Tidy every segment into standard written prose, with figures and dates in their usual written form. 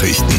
Nachrichten.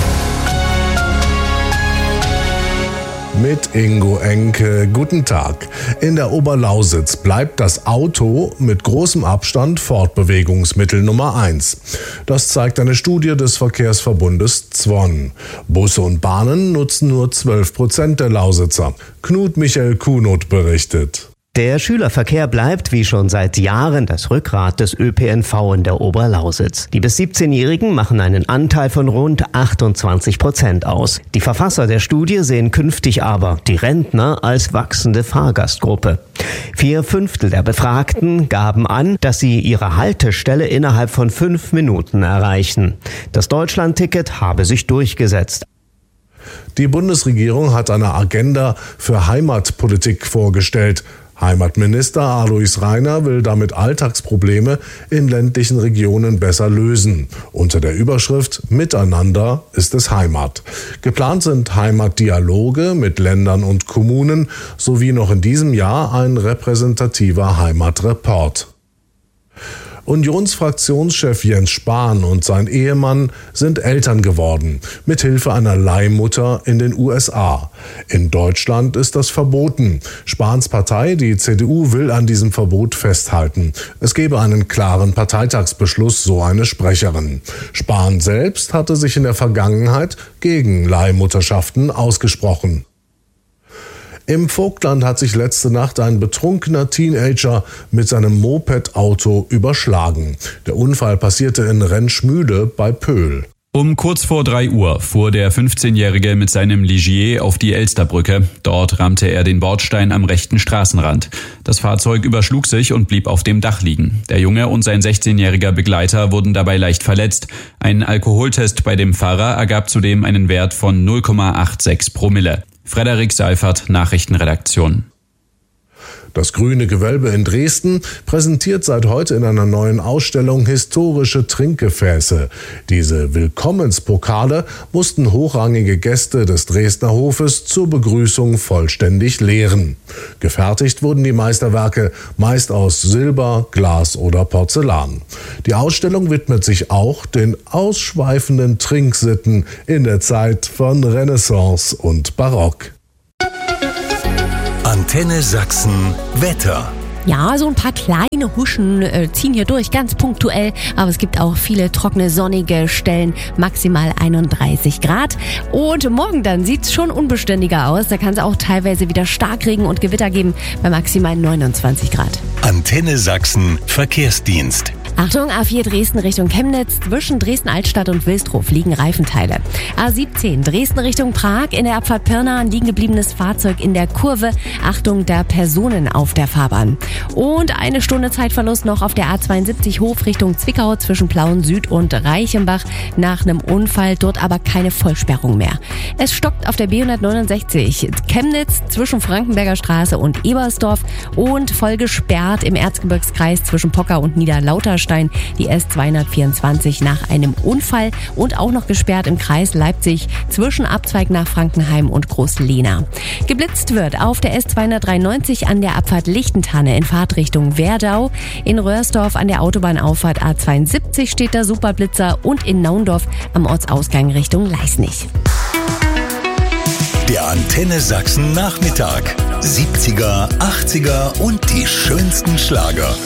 Mit Ingo Enke. Guten Tag. In der Oberlausitz bleibt das Auto mit großem Abstand Fortbewegungsmittel Nummer 1. Das zeigt eine Studie des Verkehrsverbundes Zwon. Busse und Bahnen nutzen nur 12% der Lausitzer. Knut Michael Kuhnot berichtet. Der Schülerverkehr bleibt wie schon seit Jahren das Rückgrat des ÖPNV in der Oberlausitz. Die bis 17-Jährigen machen einen Anteil von rund 28% aus. Die Verfasser der Studie sehen künftig aber die Rentner als wachsende Fahrgastgruppe. 4/5 der Befragten gaben an, dass sie ihre Haltestelle innerhalb von 5 Minuten erreichen. Das Deutschlandticket habe sich durchgesetzt. Die Bundesregierung hat eine Agenda für Heimatpolitik vorgestellt. Heimatminister Alois Rainer will damit Alltagsprobleme in ländlichen Regionen besser lösen. Unter der Überschrift Miteinander ist es Heimat. Geplant sind Heimatdialoge mit Ländern und Kommunen sowie noch in diesem Jahr ein repräsentativer Heimatreport. Unionsfraktionschef Jens Spahn und sein Ehemann sind Eltern geworden, mithilfe einer Leihmutter in den USA. In Deutschland ist das verboten. Spahns Partei, die CDU, will an diesem Verbot festhalten. Es gebe einen klaren Parteitagsbeschluss, so eine Sprecherin. Spahn selbst hatte sich in der Vergangenheit gegen Leihmutterschaften ausgesprochen. Im Vogtland hat sich letzte Nacht ein betrunkener Teenager mit seinem Moped-Auto überschlagen. Der Unfall passierte in Rentschmühle bei Pöhl. Um kurz vor 3 Uhr fuhr der 15-Jährige mit seinem Ligier auf die Elsterbrücke. Dort rammte er den Bordstein am rechten Straßenrand. Das Fahrzeug überschlug sich und blieb auf dem Dach liegen. Der Junge und sein 16-jähriger Begleiter wurden dabei leicht verletzt. Ein Alkoholtest bei dem Fahrer ergab zudem einen Wert von 0,86 Promille. Frederik Seifert, Nachrichtenredaktion. Das Grüne Gewölbe in Dresden präsentiert seit heute in einer neuen Ausstellung historische Trinkgefäße. Diese Willkommenspokale mussten hochrangige Gäste des Dresdner Hofes zur Begrüßung vollständig leeren. Gefertigt wurden die Meisterwerke meist aus Silber, Glas oder Porzellan. Die Ausstellung widmet sich auch den ausschweifenden Trinksitten in der Zeit von Renaissance und Barock. Antenne Sachsen Wetter. Ja, so ein paar kleine Huschen ziehen hier durch, ganz punktuell, aber es gibt auch viele trockene, sonnige Stellen, maximal 31 Grad. Und morgen dann sieht's schon unbeständiger aus, da kann es auch teilweise wieder Starkregen und Gewitter geben, bei maximal 29 Grad. Antenne Sachsen Verkehrsdienst. Achtung, A4 Dresden Richtung Chemnitz, zwischen Dresden-Altstadt und Wilstrow liegen Reifenteile. A17 Dresden Richtung Prag, in der Abfahrt Pirna ein liegen gebliebenes Fahrzeug in der Kurve. Achtung, da Personen auf der Fahrbahn. Und 1 Stunde Zeitverlust noch auf der A72 Hof Richtung Zwickau zwischen Plauen Süd und Reichenbach nach einem Unfall, dort aber keine Vollsperrung mehr. Es stockt auf der B169 Chemnitz zwischen Frankenberger Straße und Ebersdorf und voll gesperrt im Erzgebirgskreis zwischen Pocker und Niederlauterstein die S224 nach einem Unfall und auch noch gesperrt im Kreis Leipzig zwischen Abzweig nach Frankenheim und Großlehna. Geblitzt wird auf der S293 an der Abfahrt Lichtentanne in Fahrtrichtung Werdau. In Röhrsdorf an der Autobahnauffahrt A72 steht der Superblitzer und in Naundorf am Ortsausgang Richtung Leisnig. Der Antenne Sachsen Nachmittag. 70er, 80er und die schönsten Schlager.